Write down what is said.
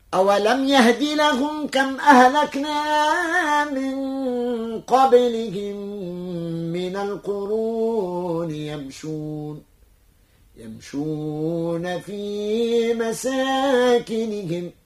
أولم يهد لهم كم أهلكنا من قبلهم من القرون يمشون في مساكنهم